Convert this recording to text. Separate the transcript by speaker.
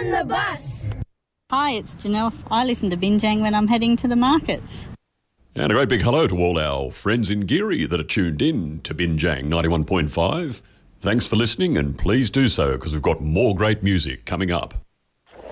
Speaker 1: on the bus.
Speaker 2: Hi, it's Janelle. I listen to Binjang when I'm heading to the markets.
Speaker 3: And a great big hello to all our friends in Geary that are tuned in to Binjang 91.5. Thanks for listening, and please do so because we've got more great music coming up.